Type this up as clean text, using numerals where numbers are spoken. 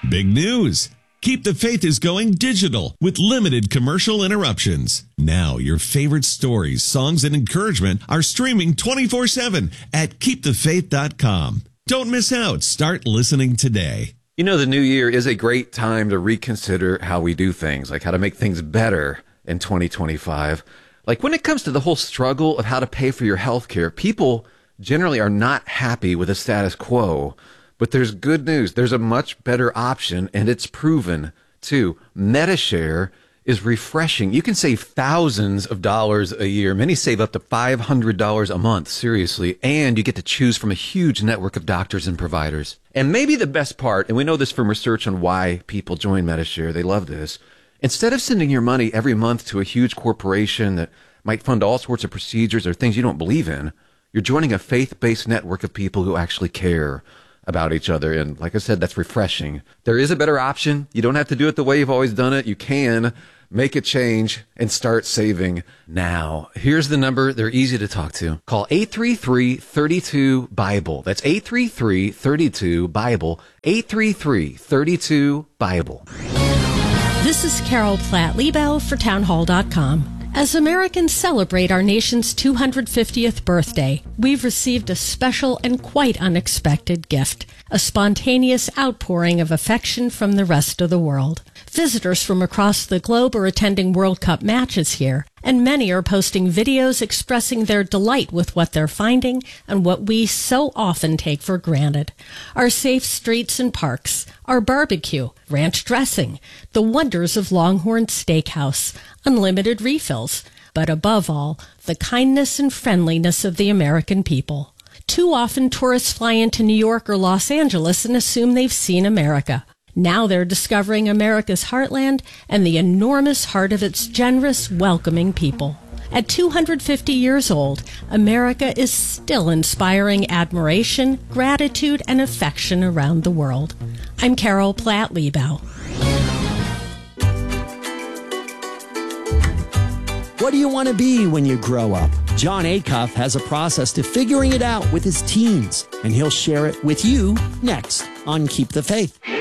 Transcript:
Big news! Keep the Faith is going digital with limited commercial interruptions. Now your favorite stories, songs, and encouragement are streaming 24/7 at keepthefaith.com. Don't miss out. Start listening today. You know, the new year is a great time to reconsider how we do things, like how to make things better in 2025. Like when it comes to the whole struggle of how to pay for your health care, people generally are not happy with the status quo. But there's good news. There's a much better option, and it's proven, too. Medi-Share is refreshing. You can save thousands of dollars a year. Many save up to $500 a month, seriously. And you get to choose from a huge network of doctors and providers. And maybe the best part, and we know this from research on why people join Medi-Share, they love this. Instead of sending your money every month to a huge corporation that might fund all sorts of procedures or things you don't believe in, you're joining a faith-based network of people who actually care about each other. And like I said, that's refreshing. There is a better option. You don't have to do it the way you've always done it. You can make a change and start saving now. Here's the number. They're easy to talk to. Call 833-32-BIBLE. That's 833-32-BIBLE. 833-32-BIBLE. This is Carol Platt-Liebau for townhall.com. As Americans celebrate our nation's 250th birthday, we've received a special and quite unexpected gift, a spontaneous outpouring of affection from the rest of the world. Visitors from across the globe are attending World Cup matches here, and many are posting videos expressing their delight with what they're finding and what we so often take for granted. Our safe streets and parks, our barbecue, ranch dressing, the wonders of Longhorn Steakhouse, unlimited refills, but above all, the kindness and friendliness of the American people. Too often, tourists fly into New York or Los Angeles and assume they've seen America. Now they're discovering America's heartland and the enormous heart of its generous, welcoming people. At 250 years old, America is still inspiring admiration, gratitude, and affection around the world. I'm Carol Platt-Liebau. What do you want to be when you grow up? John Acuff has a process to figuring it out with his teens, and he'll share it with you next on Keep the Faith.